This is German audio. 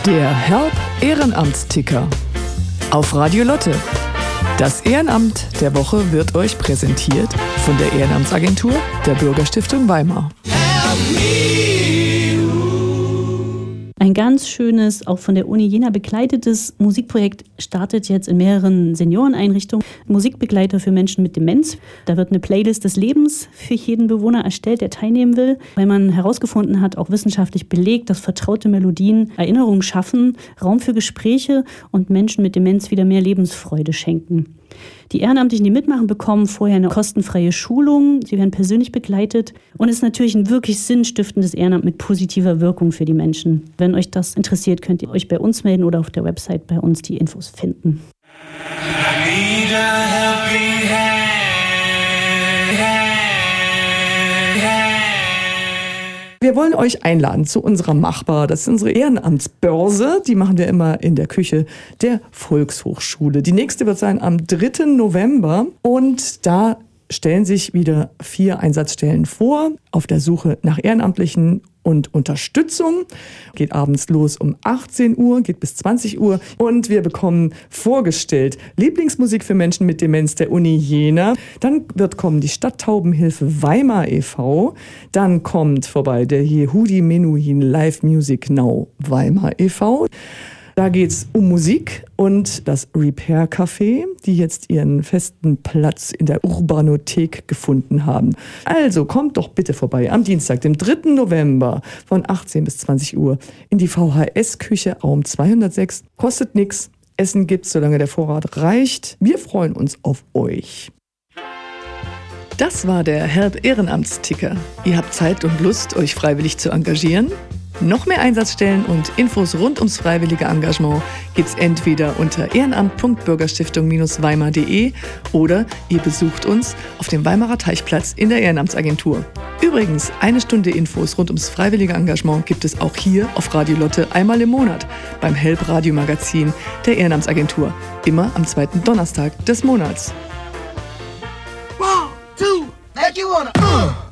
Der Help-Ehrenamtsticker auf Radio Lotte. Das Ehrenamt der Woche wird euch präsentiert von der Ehrenamtsagentur der Bürgerstiftung Weimar. Ein ganz schönes, auch von der Uni Jena begleitetes Musikprojekt startet jetzt in mehreren Senioreneinrichtungen. Musikbegleiter für Menschen mit Demenz. Da wird eine Playlist des Lebens für jeden Bewohner erstellt, der teilnehmen will, weil man herausgefunden hat, auch wissenschaftlich belegt, dass vertraute Melodien Erinnerungen schaffen, Raum für Gespräche und Menschen mit Demenz wieder mehr Lebensfreude schenken. Die Ehrenamtlichen, die mitmachen, bekommen vorher eine kostenfreie Schulung. Sie werden persönlich begleitet. Und es ist natürlich ein wirklich sinnstiftendes Ehrenamt mit positiver Wirkung für die Menschen. Wenn euch das interessiert, könnt ihr euch bei uns melden oder auf der Website bei uns die Infos finden. Wir wollen euch einladen zu unserer Machbar. Das ist unsere Ehrenamtsbörse. Die machen wir immer in der Küche der Volkshochschule. Die nächste wird sein am 3. November. Und da stellen sich wieder 4 Einsatzstellen vor auf der Suche nach Ehrenamtlichen und Unterstützung. Geht abends los um 18 Uhr, geht bis 20 Uhr. Und wir bekommen vorgestellt Lieblingsmusik für Menschen mit Demenz der Uni Jena. Dann wird kommen die Stadttaubenhilfe Weimar e.V. Dann kommt vorbei der Yehudi Menuhin Live Music Now Weimar e.V. Da geht's um Musik und das Repair Café, die jetzt ihren festen Platz in der Urbanothek gefunden haben. Also kommt doch bitte vorbei am Dienstag, dem 3. November von 18 bis 20 Uhr in die VHS-Küche Raum 206. Kostet nichts, Essen gibt's, solange der Vorrat reicht. Wir freuen uns auf euch. Das war der Help-Ehrenamtsticker. Ihr habt Zeit und Lust, euch freiwillig zu engagieren? Noch mehr Einsatzstellen und Infos rund ums freiwillige Engagement gibt's entweder unter ehrenamt.bürgerstiftung-weimar.de oder ihr besucht uns auf dem Weimarer Teichplatz in der Ehrenamtsagentur. Übrigens, 1 Stunde Infos rund ums freiwillige Engagement gibt es auch hier auf Radio Lotte einmal im Monat beim Help-Radio-Magazin der Ehrenamtsagentur. Immer am 2. Donnerstag des Monats.